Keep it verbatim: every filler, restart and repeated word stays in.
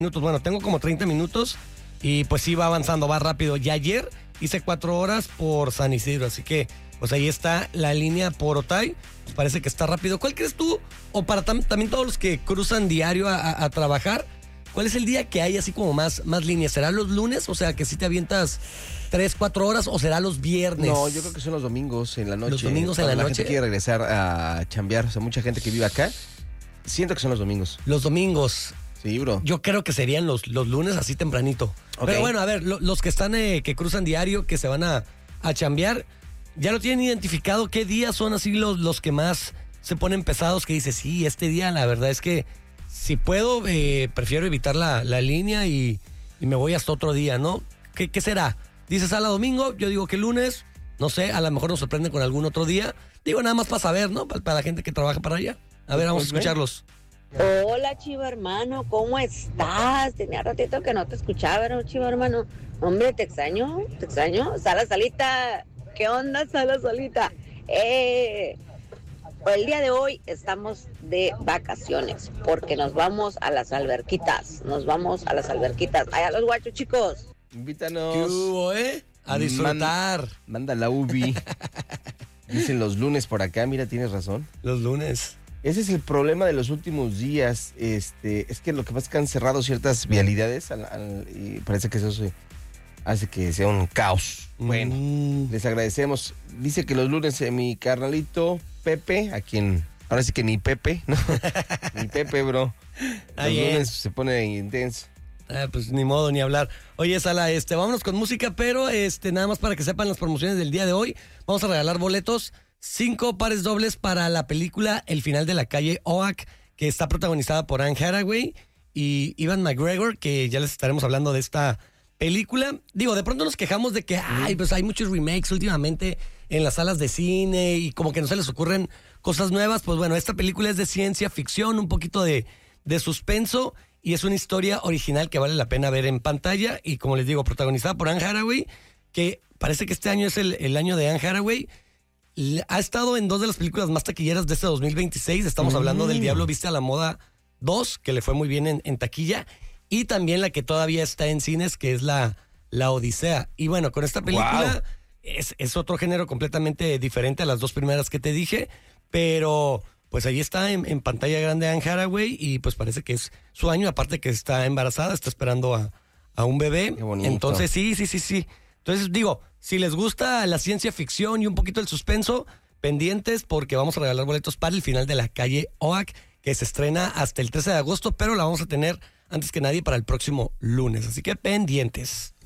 minutos. Bueno, tengo como treinta minutos y pues sí va avanzando, va rápido. Y ayer hice cuatro horas por San Isidro, así que pues ahí está la línea por Otay. Pues parece que está rápido. ¿Cuál crees tú? O para tam- también todos los que cruzan diario a, a, a trabajar, ¿cuál es el día que hay así como más, más líneas? ¿Será los lunes? O sea, que si te avientas tres, cuatro horas, o será los viernes. No, yo creo que son los domingos en la noche. Los domingos en la Cuando noche. La gente quiere regresar a chambear, o sea, mucha gente que vive acá, siento que son los domingos. Los domingos. Sí, bro. Yo creo que serían los, los lunes así tempranito. Ok. Pero bueno, a ver, lo- los que están, eh, que cruzan diario, que se van a, a chambear, ¿ya lo tienen identificado? ¿Qué días son así los, los que más se ponen pesados? Que dices, sí, este día la verdad es que si puedo, eh, prefiero evitar la, la línea y, y me voy hasta otro día, ¿no? ¿Qué, qué será? Dices a la domingo, yo digo que lunes, no sé, a lo mejor nos sorprende con algún otro día. Digo, nada más para saber, ¿no? Para, para la gente que trabaja para allá. A ver, vamos a escucharlos. Hola, Chivo hermano, ¿cómo estás? Tenía ratito que no te escuchaba, ¿no, Chivo hermano? Hombre, te extraño, te extraño. Sala Salita, ¿qué onda, Sala Salita? Eh, el día de hoy estamos de vacaciones porque nos vamos a las alberquitas, nos vamos a las alberquitas. Allá los guachos, chicos. Invítanos. ¿Qué hubo, eh? A disfrutar. Man- manda la ubi. Dicen los lunes por acá, mira, tienes razón. Los lunes. Ese es el problema de los últimos días. Este, es que lo que pasa es que han cerrado ciertas vialidades al- al- y parece que eso se hace que sea un caos. Bueno, Mm. les agradecemos. Dice que los lunes eh, mi carnalito Pepe, a quien ahora sí que ni Pepe, ¿no? Ni Pepe, bro. Ah, Los bien. lunes se pone intenso. Ah, pues ni modo ni hablar. Oye, Sala, este, vámonos con música, pero este, nada más para que sepan las promociones del día de hoy. Vamos a regalar boletos, cinco pares dobles para la película El final de la calle Oak, que está protagonizada por Anne Hathaway y Ewan McGregor, que ya les estaremos hablando de esta película. Digo, de pronto nos quejamos de que ay, pues hay muchos remakes últimamente en las salas de cine y como que no se les ocurren cosas nuevas. Pues bueno, esta película es de ciencia ficción, un poquito de, de suspenso, y es una historia original que vale la pena ver en pantalla. Y como les digo, protagonizada por Anne Hathaway, que parece que este año es el, el año de Anne Hathaway. Le- Ha estado en dos de las películas más taquilleras de este dos mil veintiséis. Estamos hablando del Diablo Viste a la Moda dos, que le fue muy bien en, en taquilla. Y también la que todavía está en cines, que es la, la Odisea. Y bueno, con esta película Wow. es, es otro género completamente diferente a las dos primeras que te dije. Pero pues ahí está en, en pantalla grande Anne Hathaway y pues parece que es su año. Aparte que está embarazada, está esperando a, a un bebé. Qué bonito. Entonces sí, sí, sí, sí. Entonces digo, si les gusta la ciencia ficción y un poquito el suspenso, pendientes porque vamos a regalar boletos para el final de la calle Oak, que se estrena hasta el trece de agosto, pero la vamos a tener antes que nadie para el próximo lunes. Así que pendientes.